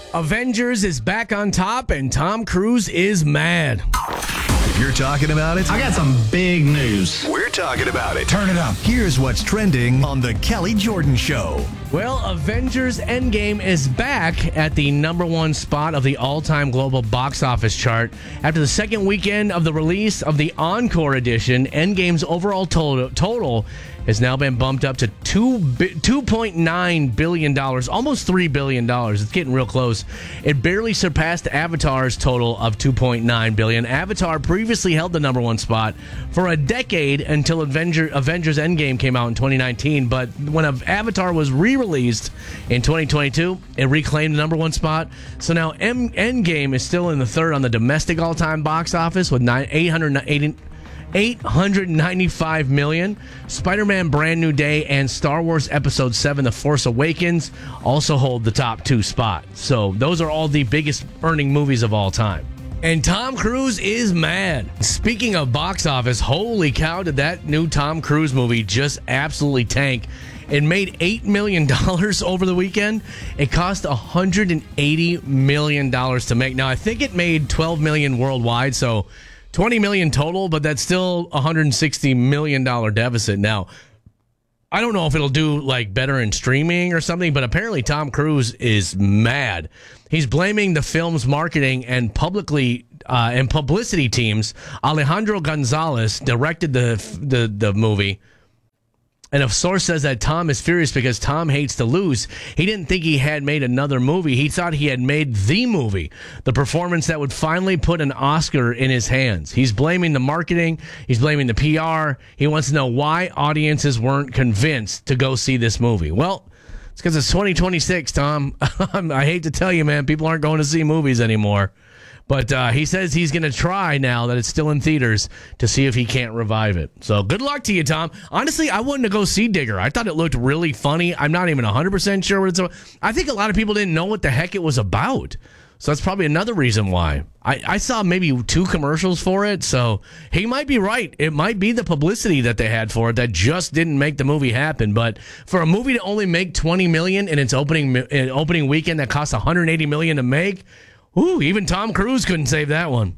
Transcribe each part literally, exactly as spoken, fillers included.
Avengers is back on top, and Tom Cruise is mad. If you're talking about it, I got some big news. We're talking about it. Turn it up. Here's what's trending on The Kelly Jordan Show. Well, Avengers Endgame is back at the number one spot of the all-time global box office chart. After the second weekend of the release of the Encore edition, Endgame's overall total, total has now been bumped up to two point nine billion dollars, almost three billion dollars. It's getting real close. It barely surpassed Avatar's total of two point nine billion dollars. Avatar previously held the number one spot for a decade until Avenger, Avengers Endgame came out in twenty nineteen. But when Avatar was re-released in twenty twenty-two, it reclaimed the number one spot. So now M- Endgame is still in the third on the domestic all-time box office with nine, eight hundred eighty eight hundred ninety-five million. Spider-Man Brand New Day and Star Wars Episode seven The Force Awakens also hold the top two spots. So those are all the biggest earning movies of all time. And Tom Cruise is mad. Speaking of box office, holy cow, did that new Tom Cruise movie just absolutely tank. It made eight million dollars over the weekend. It cost one hundred eighty million dollars to make. Now, I think it made twelve million dollars worldwide, so twenty million dollars total, but that's still a one hundred sixty million dollars deficit. Now, I don't know if it'll do like better in streaming or something, but apparently Tom Cruise is mad. He's blaming the film's marketing and publicly uh, and publicity teams. Alejandro Gonzalez directed the the the movie. And a source says that Tom is furious because Tom hates to lose. He didn't think he had made another movie. He thought he had made the movie, the performance that would finally put an Oscar in his hands. He's blaming the marketing. He's blaming the P R. He wants to know why audiences weren't convinced to go see this movie. Well, it's because it's twenty twenty-six, Tom. I hate to tell you, man, people aren't going to see movies anymore. But uh, he says he's going to try now that it's still in theaters to see if he can't revive it. So good luck to you, Tom. Honestly, I wanted to go see Digger. I thought it looked really funny. I'm not even one hundred percent sure what it's about. I think a lot of people didn't know what the heck it was about. So that's probably another reason why. I, I saw maybe two commercials for it, so he might be right. It might be the publicity that they had for it that just didn't make the movie happen. But for a movie to only make twenty million dollars in its opening, in opening weekend that cost one hundred eighty million dollars to make, ooh, even Tom Cruise couldn't save that one.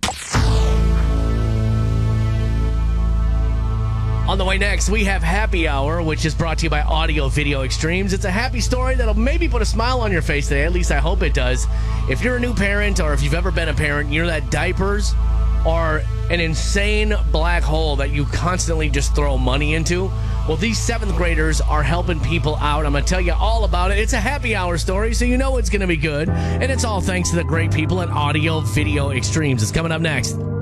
On the way next, we have Happy Hour, which is brought to you by Audio Video Extremes. It's a happy story that'll maybe put a smile on your face today. At least I hope it does. If you're a new parent or if you've ever been a parent, you know that diapers are an insane black hole that you constantly just throw money into. Well, these seventh graders are helping people out. I'm going to tell you all about it. It's a happy hour story, so you know it's going to be good. And it's all thanks to the great people at Audio Video Extremes. It's coming up next.